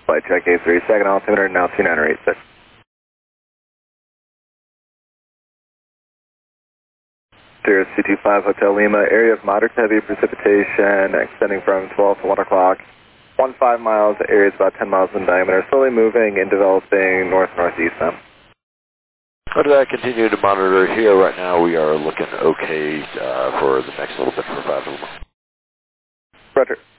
Flight check A3, second altimeter, now 2986. Sirius 225 Hotel Lima, area of moderate to heavy precipitation extending from 12 to 1 o'clock. 15 miles, the area is about 10 miles in diameter, slowly moving and developing north-northeast now. What did I continue to monitor here? Right now we are looking okay for the next little bit for 5 of them. Roger.